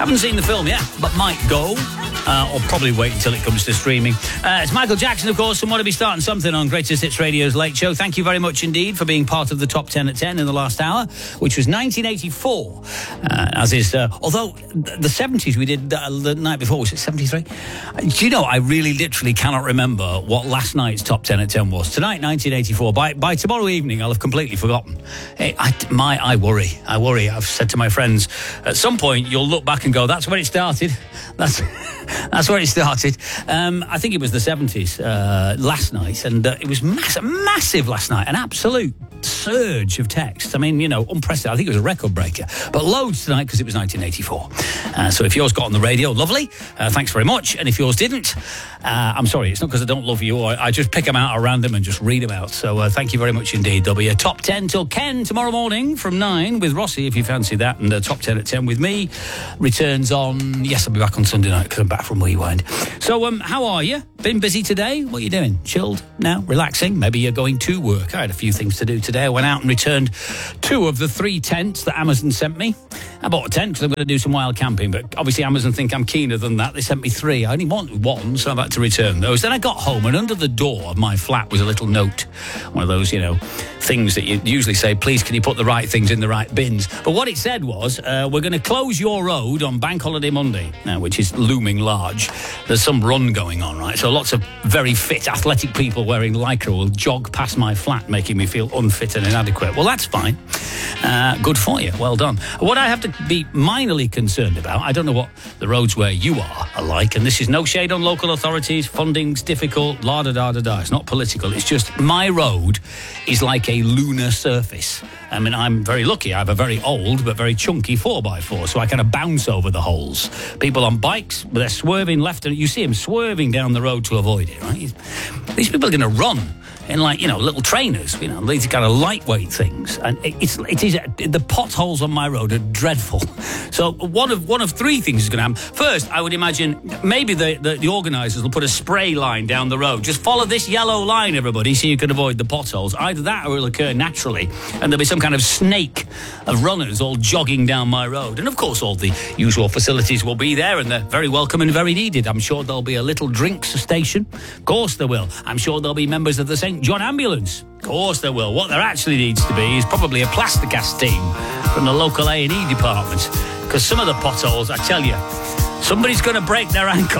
Haven't seen the film yet, but might go. Or probably wait until it comes to streaming. It's Michael Jackson, of course, and want to be starting something on Greatest Hits Radio's Late Show. Thank you very much indeed for being part of the Top 10 at 10 in the last hour, which was 1984. Although the 70s we did the night before, was it 73? Do you know, I really literally cannot remember what last night's Top 10 at 10 was. Tonight, 1984. By tomorrow evening, I'll have completely forgotten. I worry. I've said to my friends, at some point, you'll look back and go, that's where it started. That's where it started. I think it was the 70s last night, and it was massive last night. An absolute surge of text. I mean, unprecedented. I think it was a record breaker. But loads tonight because it was 1984. So if yours got on the radio, lovely. Thanks very much. And if yours didn't, I'm sorry. It's not because I don't love you. I just pick them out at random and just read them out. So thank you very much indeed. There'll be a Top 10 till Ken tomorrow morning from 9 with Rossi, if you fancy that. And the Top 10 at 10 with me returns on... Yes, I'll be back on Sunday night because I'm back from Rewind. So how are you? Been busy today? What are you doing? Chilled now? Relaxing? Maybe you're going to work. I had a few things to do today. I went out and returned 2 of the 3 tents that Amazon sent me. I bought a tent because I'm going to do some wild camping, but obviously Amazon think I'm keener than that. They sent me 3. I only wanted 1, so I've had to return those. Then I got home, and under the door of my flat was a little note. One of those, things that you usually say, please, can you put the right things in the right bins? But what it said was, we're going to close your road on Bank Holiday Monday, which is looming large. There's some run going on, right? So lots of very fit, athletic people wearing Lycra will jog past my flat, making me feel unfit and inadequate. Well, that's fine. Good for you. Well done. What I have to be minorly concerned about, I don't know what the roads where you are like, and this is no shade on local authorities, funding's difficult, la-da-da-da-da. It's not political. It's just my road is like a lunar surface. I mean, I'm very lucky. I have a very old but very chunky 4x4, so I kind of bounce over the holes. People on bikes, they're swerving left, and you see them swerving down the road to avoid it, right? These people are going to run in little trainers, these kind of lightweight things. And it is the potholes on my road are dreadful. So one of 3 things is going to happen. First, I would imagine maybe the organisers will put a spray line down the road. Just follow this yellow line, everybody, so you can avoid the potholes. Either that or it'll occur naturally, and there'll be some kind of snake of runners all jogging down my road. And of course, all the usual facilities will be there, and they're very welcome and very needed. I'm sure there'll be a little drinks station. Of course there will. I'm sure there'll be members of the St. John Ambulance. Of course there will. What there actually needs to be is probably a Plasticast team from the local A&E department, because some of the potholes, I tell you, somebody's going to break their ankle.